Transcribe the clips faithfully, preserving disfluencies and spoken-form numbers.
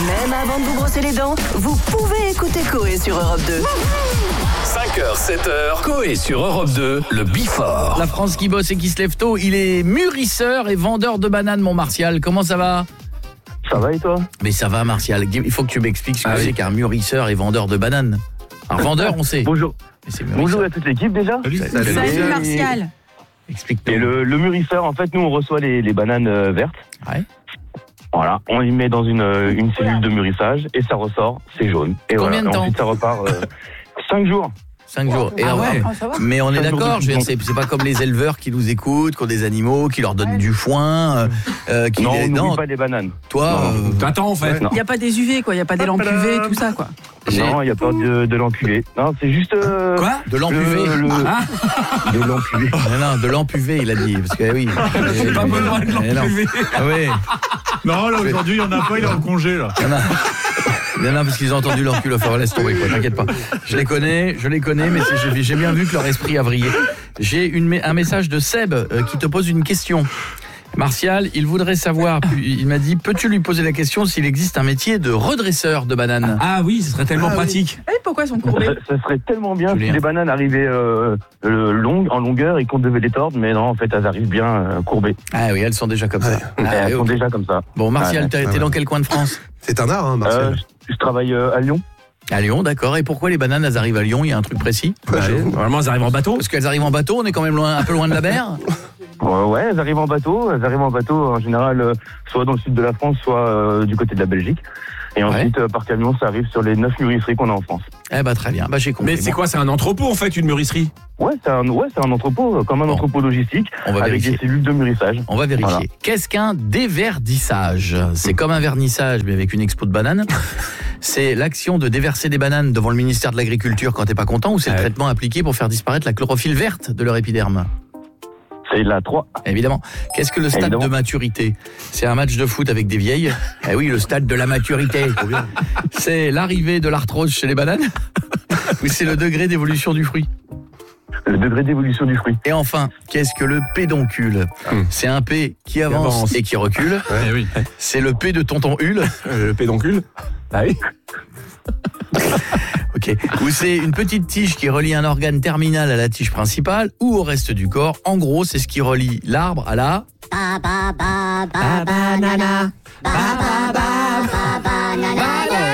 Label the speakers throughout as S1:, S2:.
S1: Même avant de vous brosser les dents, vous pouvez écouter Coé sur Europe deux.
S2: cinq heures, sept heures, Coé sur Europe deux, le Before.
S3: La France qui bosse et qui se lève tôt, il est mûrisseur et vendeur de bananes, mon Martial. Comment ça va ?
S4: Ça va et toi ?
S3: Mais ça va, Martial. Il faut que tu m'expliques ce que ah c'est oui. qu'un mûrisseur et vendeur de bananes. Un vendeur, on sait.
S4: Bonjour.
S3: Mais c'est
S4: Bonjour à toute l'équipe déjà.
S5: Salut, salut,
S6: salut Martial.
S3: Explique-nous.
S4: Et le, le mûrisseur, en fait, nous on reçoit les, les bananes euh, vertes.
S3: Ouais.
S4: Voilà, on les met dans une, une cellule de mûrissage et ça ressort, c'est jaune. Et
S3: combien
S4: voilà.
S3: de temps ?
S4: Ensuite ça repart euh, cinq jours.
S3: Cinq jours. Et
S6: ah
S3: ouais.
S6: ouais. Ah,
S3: mais on est
S4: cinq
S3: d'accord, je veux dire, c'est, c'est pas comme les éleveurs qui nous écoutent, qui ont des animaux, qui leur donnent ouais. du foin. Euh, qui
S4: non,
S3: les...
S4: on n'oublie
S3: non,
S4: pas les bananes.
S3: Toi, euh...
S5: t'attends en fait.
S6: Il n'y a pas des U V, quoi. Il n'y a pas des lampes U V, tout ça, quoi.
S4: Non, il n'y a pas de, de lampe U V. Non, c'est juste... Euh,
S3: Quoi ? De lampe U V
S4: le, le...
S3: Ah
S4: de lampe U V.
S3: Non, non, de lampe U V, il a dit. Parce que oui.
S5: J'ai pas besoin de lampe U V.
S3: Ah oui.
S5: Non, là, aujourd'hui, il n'y en a pas, il est en congé, là.
S3: Il y en a. Il y en a parce qu'ils ont entendu leur cul, enfin, laisse tomber, quoi, t'inquiète pas. Je les connais, je les connais, mais c'est, j'ai, j'ai bien vu que leur esprit a vrillé. J'ai une, un message de Seb euh, qui te pose une question. Martial, il voudrait savoir, il m'a dit, peux-tu lui poser la question s'il existe un métier de redresseur de bananes ?
S5: Ah oui, ce serait tellement ah, pratique.
S6: Oui. Et pourquoi ils sont courbés ?
S4: ça, ça serait tellement bien
S3: Julien.
S4: si les bananes arrivaient euh, longues, en longueur et qu'on devait les tordre, mais non, en fait, elles arrivent bien euh, courbées.
S3: Ah oui, elles sont déjà comme ça. Ah,
S4: elles
S3: oui,
S4: sont
S3: okay.
S4: déjà comme ça.
S3: Bon, Martial, t'es, t'es dans quel coin de France ?
S7: C'est un art, hein, Martial.
S4: Euh, je, je travaille euh, à Lyon.
S3: À Lyon, d'accord. Et pourquoi les bananes, elles arrivent à Lyon ? Il y a un truc précis ?
S5: bah, Normalement, elles arrivent en bateau.
S3: Parce qu'elles arrivent en bateau, on est quand même loin, un peu loin de la mer.
S4: Euh, ouais, elles arrivent en bateau. Elles arrivent en bateau, en général, euh, soit dans le sud de la France, soit euh, du côté de la Belgique. Et ensuite, ouais. euh, par camion, ça arrive sur les neuf mûrisseries qu'on a en France.
S3: Eh bah très bien, bah j'ai compris.
S5: Mais c'est quoi, c'est un entrepôt en fait, une mûrisserie ?
S4: Ouais, c'est un, ouais, c'est un entrepôt, comme un bon. entrepôt logistique,
S3: On va
S4: avec
S3: vérifier.
S4: des cellules de mûrissage.
S3: On va vérifier.
S4: Voilà.
S3: Qu'est-ce qu'un déverdissage ? C'est comme un vernissage, mais avec une expo de bananes. C'est l'action de déverser des bananes devant le ministère de l'Agriculture quand t'es pas content, ou c'est ouais. le traitement appliqué pour faire disparaître la chlorophylle verte de leur épiderme ?
S4: C'est la trois.
S3: Évidemment. Qu'est-ce que le stade Évidemment. de maturité ? C'est un match de foot avec des vieilles. Eh oui, le stade de la maturité. C'est l'arrivée de l'arthrose chez les bananes ? Ou c'est le degré d'évolution du fruit ?
S4: Le degré d'évolution du fruit.
S3: Et enfin, qu'est-ce que le pédoncule ? hum. C'est un P qui avance, avance. et qui recule.
S5: Ouais, oui.
S3: C'est le P de tonton Hule.
S5: Euh, le pédoncule ? Ah oui.
S3: Ok. Ou c'est une petite tige qui relie un organe terminal à la tige principale ou au reste du corps. En gros, c'est ce qui relie l'arbre à la...
S8: Ba ba ba ba banana. Ba ba ba ba banana.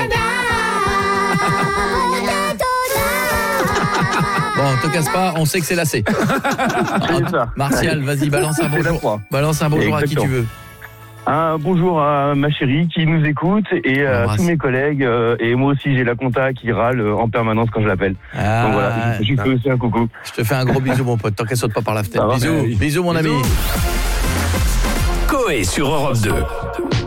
S3: Bon, te casse pas, on sait que c'est la C. Martial, vas-y, balance un bonjour. Balance un bonjour à qui tu veux.
S4: Un bonjour à ma chérie qui nous écoute et à tous mes collègues. Euh, et moi aussi, j'ai la compta qui râle en permanence quand je l'appelle. Ah, donc voilà, je lui fais aussi un coucou.
S3: Je te fais un gros bisou, mon pote. Tant qu'elle saute pas par la fenêtre. Bisous, bisous, mon ami.
S2: Coé sur Europe deux.